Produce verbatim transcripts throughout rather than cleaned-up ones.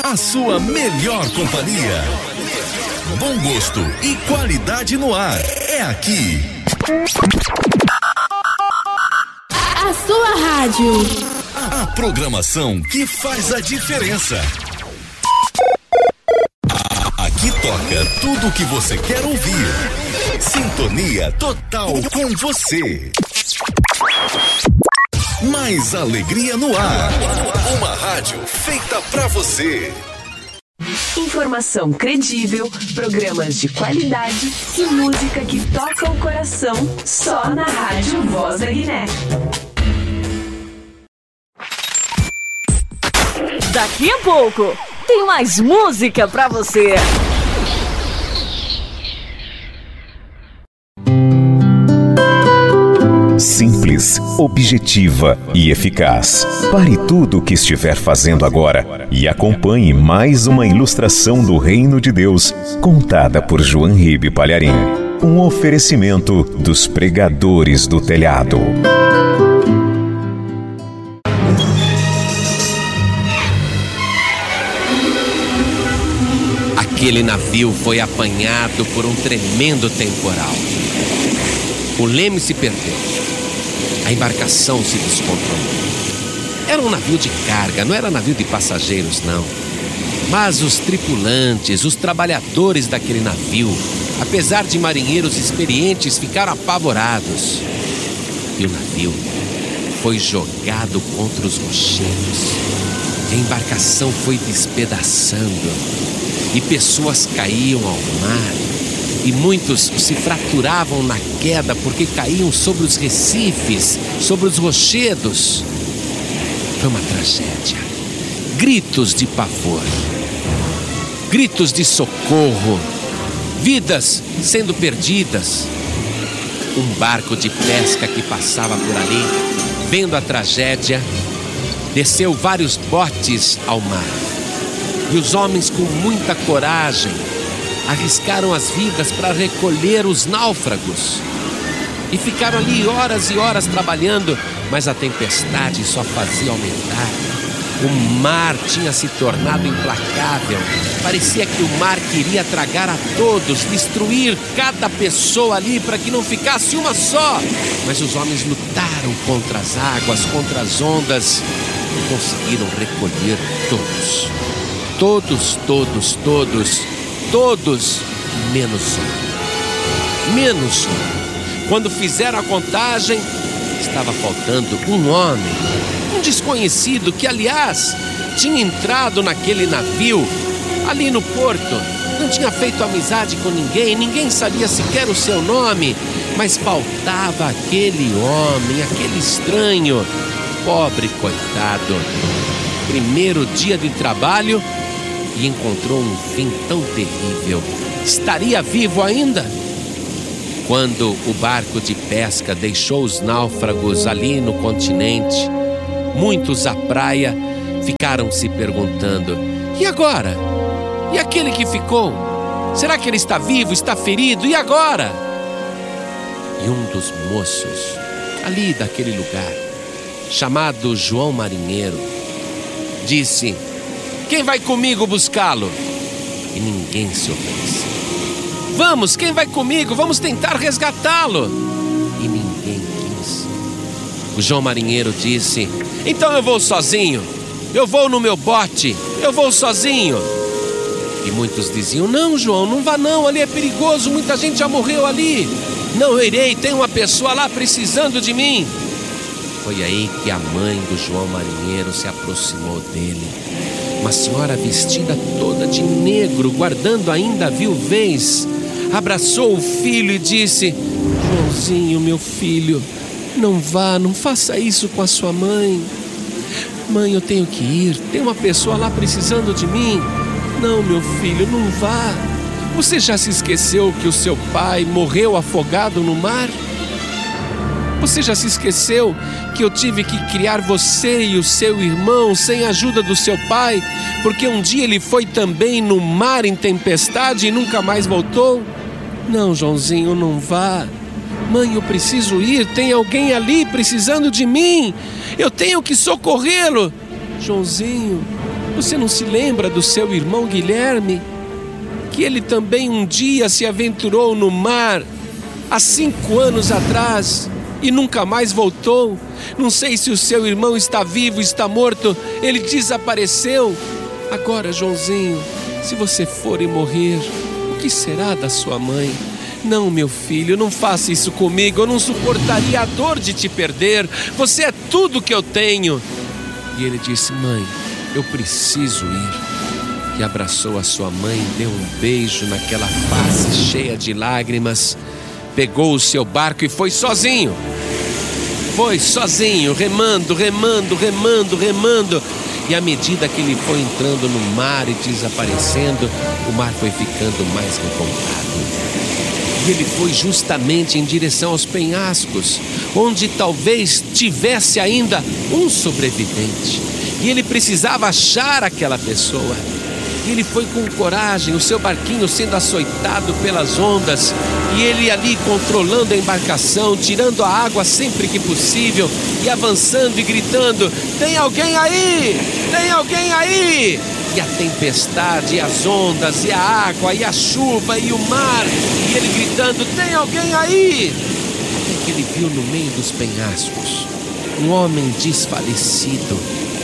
a sua melhor companhia. Bom gosto e qualidade no ar. É aqui. A sua rádio. A programação que faz a diferença. Aqui toca tudo o que você quer ouvir. Sintonia total com você. Mais alegria no ar. Uma rádio feita pra você. Informação credível, programas de qualidade e música que toca o coração só na Rádio Voz da Guiné. Daqui a pouco tem mais música pra você. Simples, objetiva e eficaz. Pare tudo o que estiver fazendo agora e acompanhe mais uma ilustração do Reino de Deus, contada por João Ribe Palharim. Um oferecimento dos pregadores do telhado. Aquele navio foi apanhado por um tremendo temporal. O leme se perdeu. A embarcação se descontrolou. Era um navio de carga, não era navio de passageiros, não. Mas os tripulantes, os trabalhadores daquele navio, apesar de marinheiros experientes, ficaram apavorados. E o navio foi jogado contra os rochedos. A embarcação foi despedaçando. E pessoas caíam ao mar. E muitos se fraturavam na queda porque caíam sobre os recifes, sobre os rochedos. Foi uma tragédia. Gritos de pavor, gritos de socorro, vidas sendo perdidas. Um barco de pesca que passava por ali, vendo a tragédia, desceu vários botes ao mar. E os homens, com muita coragem, arriscaram as vidas para recolher os náufragos. E ficaram ali horas e horas trabalhando, mas a tempestade só fazia aumentar. O mar tinha se tornado implacável. Parecia que o mar queria tragar a todos, destruir cada pessoa ali para que não ficasse uma só. Mas os homens lutaram contra as águas, contra as ondas e conseguiram recolher todos. Todos, todos, todos. Todos, menos um. Menos um. Quando fizeram a contagem, estava faltando um homem. Um desconhecido que, aliás, tinha entrado naquele navio, ali no porto. Não tinha feito amizade com ninguém, ninguém sabia sequer o seu nome. Mas faltava aquele homem, aquele estranho. Pobre coitado. Primeiro dia de trabalho, e encontrou um fim tão terrível. Estaria vivo ainda? Quando o barco de pesca deixou os náufragos ali no continente, muitos à praia ficaram se perguntando: e agora? E aquele que ficou? Será que ele está vivo, está ferido? E agora? E um dos moços ali daquele lugar, chamado João Marinheiro, disse: quem vai comigo buscá-lo? E ninguém se ofereceu. Vamos, quem vai comigo? Vamos tentar resgatá-lo. E ninguém quis. O João Marinheiro disse: então eu vou sozinho. Eu vou no meu bote. Eu vou sozinho. E muitos diziam: não, João, não vá não. Ali é perigoso, muita gente já morreu ali. Não, eu irei, tem uma pessoa lá precisando de mim. Foi aí que a mãe do João Marinheiro se aproximou dele. Uma senhora vestida toda de negro, guardando ainda a viuvez, abraçou o filho e disse: Joãozinho, meu filho, não vá, não faça isso com a sua mãe. Mãe, eu tenho que ir, tem uma pessoa lá precisando de mim. Não, meu filho, não vá. Você já se esqueceu que o seu pai morreu afogado no mar? Você já se esqueceu que eu tive que criar você e o seu irmão sem a ajuda do seu pai, porque um dia ele foi também no mar em tempestade e nunca mais voltou? Não, Joãozinho, não vá. Mãe, eu preciso ir, tem alguém ali precisando de mim. Eu tenho que socorrê-lo. Joãozinho, Você não se lembra do seu irmão Guilherme? Que ele também um dia se aventurou no mar, há cinco anos atrás, e nunca mais voltou. Não sei se o seu irmão está vivo, está morto, ele desapareceu. Agora, Joãozinho, se você for e morrer, o que será da sua mãe? Não, meu filho, não faça isso comigo, eu não suportaria a dor de te perder. Você é tudo que eu tenho. E ele disse: mãe, eu preciso ir. E abraçou a sua mãe, deu um beijo naquela face cheia de lágrimas, pegou o seu barco e foi sozinho. Foi sozinho, remando, remando, remando, remando. E à medida que ele foi entrando no mar e desaparecendo, o mar foi ficando mais revoltado. E ele foi justamente em direção aos penhascos, onde talvez tivesse ainda um sobrevivente. E ele precisava achar aquela pessoa. E ele foi com coragem, o seu barquinho sendo açoitado pelas ondas, e ele ali controlando a embarcação, tirando a água sempre que possível, e avançando e gritando: tem alguém aí? Tem alguém aí? E a tempestade, e as ondas, e a água, e a chuva, e o mar, e ele gritando: tem alguém aí? Até que ele viu no meio dos penhascos um homem desfalecido.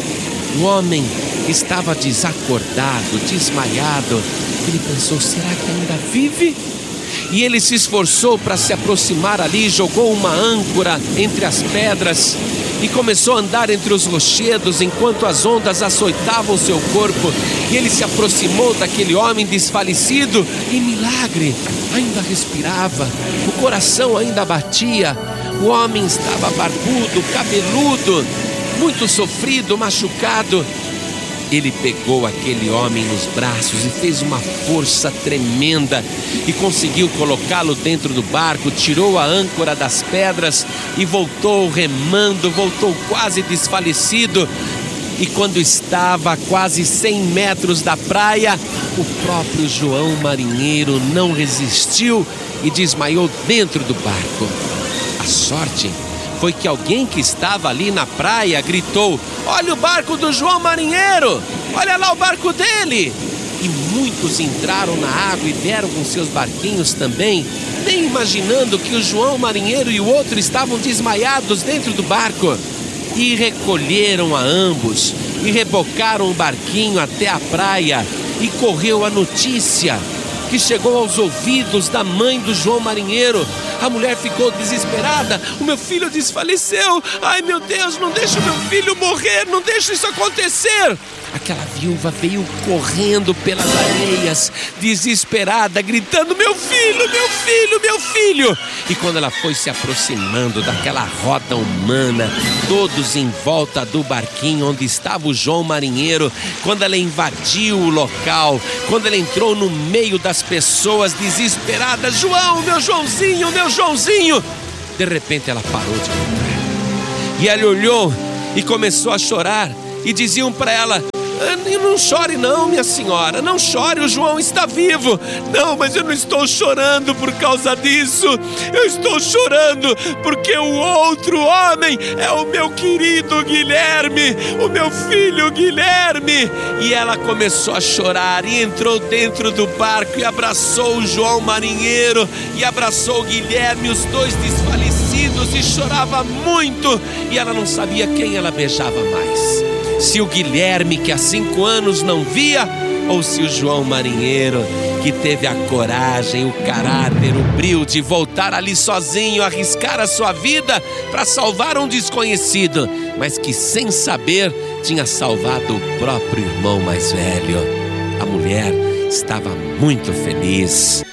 O homem estava desacordado, desmaiado. Ele pensou: será que ainda vive? E ele se esforçou para se aproximar ali, jogou uma âncora entre as pedras e começou a andar entre os rochedos enquanto as ondas açoitavam seu corpo. E ele se aproximou daquele homem desfalecido e, milagre, ainda respirava, o coração ainda batia. O homem estava barbudo, cabeludo, muito sofrido, machucado. Ele pegou aquele homem nos braços e fez uma força tremenda e conseguiu colocá-lo dentro do barco, tirou a âncora das pedras e voltou remando, voltou quase desfalecido. E quando estava a quase cem metros da praia, o próprio João marinheiro não resistiu e desmaiou dentro do barco. A sorte foi que alguém que estava ali na praia gritou: olha o barco do João marinheiro, olha lá o barco dele. E muitos entraram na água e vieram com seus barquinhos também, nem imaginando que o João marinheiro e o outro estavam desmaiados dentro do barco. E recolheram a ambos e rebocaram o barquinho até a praia. E correu a notícia que chegou aos ouvidos da mãe do João marinheiro. A mulher ficou desesperada: o meu filho desfaleceu, ai meu Deus, não deixa o meu filho morrer, não deixa isso acontecer. Aquela viúva veio correndo pelas areias, desesperada, gritando: meu filho, meu filho, meu filho. E quando ela foi se aproximando daquela roda humana, todos em volta do barquinho onde estava o João marinheiro, quando ela invadiu o local, quando ela entrou no meio das pessoas desesperada: João, meu Joãozinho, meu Joãozinho. De repente ela parou de gritar e ela olhou e começou a chorar. E diziam para ela: não chore não, minha senhora, não chore, o João está vivo. Não, mas eu não estou chorando por causa disso. Eu estou chorando porque o outro homem é o meu querido Guilherme, o meu filho Guilherme. E ela começou a chorar e entrou dentro do barco e abraçou o João marinheiro e abraçou o Guilherme, os dois desfalecidos, e chorava muito. E ela não sabia quem ela beijava mais, se o Guilherme, que há cinco anos não via, ou se o João marinheiro, que teve a coragem, o caráter, o brio de voltar ali sozinho, arriscar a sua vida para salvar um desconhecido, mas que sem saber tinha salvado o próprio irmão mais velho. A mulher estava muito feliz.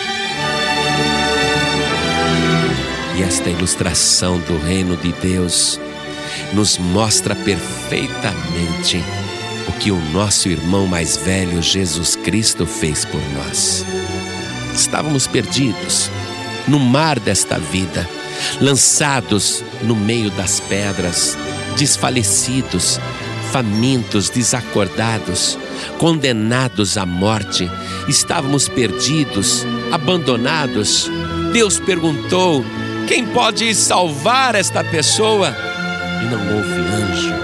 E esta ilustração do reino de Deus nos mostra perfeitamente o que o nosso irmão mais velho, Jesus Cristo, fez por nós. Estávamos perdidos no mar desta vida, lançados no meio das pedras, desfalecidos, famintos, desacordados, condenados à morte. Estávamos perdidos, abandonados. Deus perguntou: quem pode salvar esta pessoa? E não houve anjo,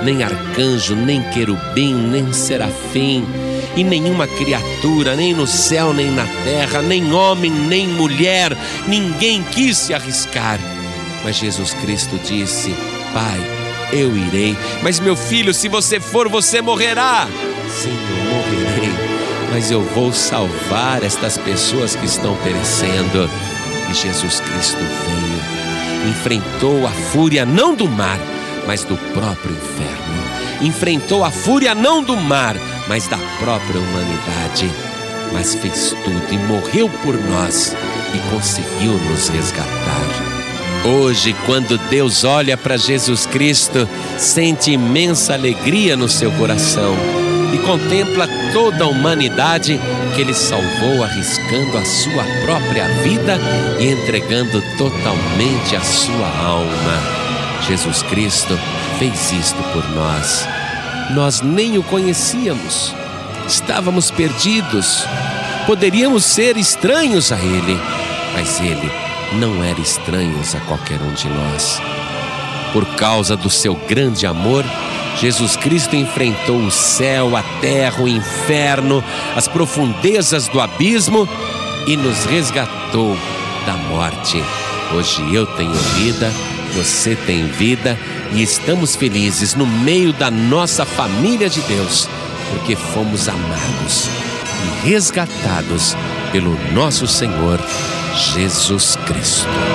nem arcanjo, nem querubim, nem serafim, e nenhuma criatura, nem no céu, nem na terra, nem homem, nem mulher, ninguém quis se arriscar. Mas Jesus Cristo disse: Pai, eu irei, mas meu filho, se você for, você morrerá. Sim, eu morrerei, mas eu vou salvar estas pessoas que estão perecendo. E Jesus Cristo veio, enfrentou a fúria não do mar, mas do próprio inferno. Enfrentou a fúria não do mar, mas da própria humanidade. Mas fez tudo e morreu por nós e conseguiu nos resgatar. Hoje, quando Deus olha para Jesus Cristo, sente imensa alegria no seu coração e contempla toda a humanidade que Ele salvou, arriscando a sua própria vida e entregando totalmente a sua alma. Jesus Cristo fez isto por nós. Nós nem o conhecíamos, estávamos perdidos, poderíamos ser estranhos a Ele, mas Ele não era estranho a qualquer um de nós. Por causa do seu grande amor, Jesus Cristo enfrentou o céu, a terra, o inferno, as profundezas do abismo e nos resgatou da morte. Hoje eu tenho vida, você tem vida e estamos felizes no meio da nossa família de Deus, porque fomos amados e resgatados pelo nosso Senhor Jesus Cristo.